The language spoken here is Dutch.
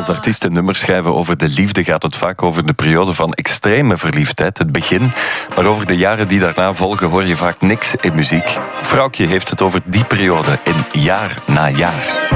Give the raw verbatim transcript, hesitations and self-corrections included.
Als artiesten nummers schrijven over de liefde, gaat het vaak over de periode van extreme verliefdheid, het begin. Maar over de jaren die daarna volgen hoor je vaak niks in muziek. Vrouwtje heeft het over die periode in Jaar na Jaar.